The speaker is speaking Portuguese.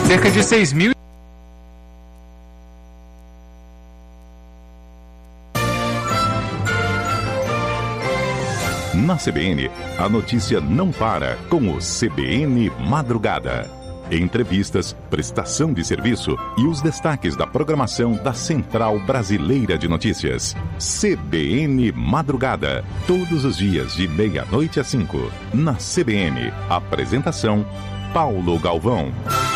Cerca de 6.000. Na CBN, a notícia não para com o CBN Madrugada. Entrevistas, prestação de serviço e os destaques da programação da Central Brasileira de Notícias. CBN Madrugada. Todos os dias de 12:30 às 5. Na CBN. Apresentação: Paulo Galvão.